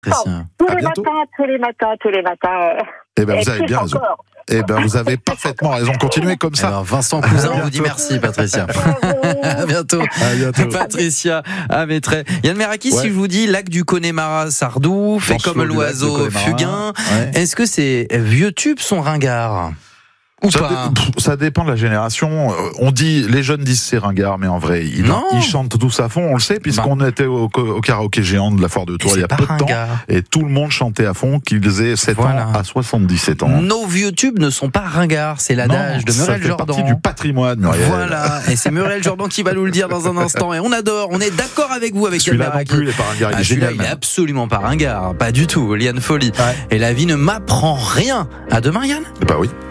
Patricia. Tous les matins. Eh ben, vous avez bien raison. Eh ben, vous avez parfaitement raison. Continuez comme ça. Alors, Vincent Cousin vous dit merci, Patricia. À bientôt. Patricia à Maitret. Yann Meraki, si je vous dis lac du Connemara, Sardou, fait comme l'oiseau Fugain, est-ce que ces vieux tubes sont ringards? Ça dépend de la génération. On dit, les jeunes disent c'est ringard, mais en vrai, ils chantent tous à fond. On le sait, puisqu'on était au karaoké géant de la Foire de Tours il y a peu de temps. Et tout le monde chantait à fond, qu'ils aient 7 ans à 77 ans. Nos vieux tubes ne sont pas ringards, c'est l'adage de Muriel Jordan. Ça fait partie du patrimoine, Muriel. Voilà. Et c'est Muriel Jordan qui va nous le dire dans un instant. Et on adore, on est d'accord avec vous, avec Yann Meraki. Celui-là non plus, il est pas ringard, il est génial. Il est absolument pas ringard. Pas du tout. Liane Folly. Et la vie ne m'apprend rien. À demain, Yann. Bah oui.